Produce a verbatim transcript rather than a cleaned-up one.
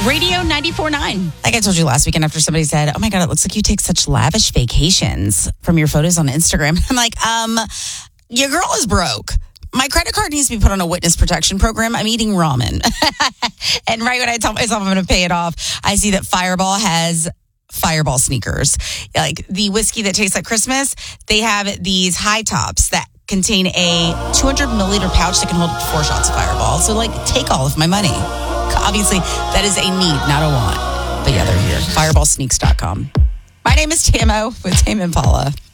Radio ninety-four point nine. Like I told you last weekend after somebody said, oh my God, it looks like you take such lavish vacations from your photos on Instagram. I'm like, um, your girl is broke. My credit card needs to be put on a witness protection program. I'm eating ramen. And right when I tell myself I'm going to pay it off, I see that Fireball has Fireball sneakers. Like the whiskey that tastes like Christmas, they have these high tops that contain a two hundred milliliter pouch that can hold four shots of Fireball. So like, take all of my money. Obviously, that is a need, not a want. But yeah, they're here. fireball sneaks dot com. My name is Tamo with Tame Impala.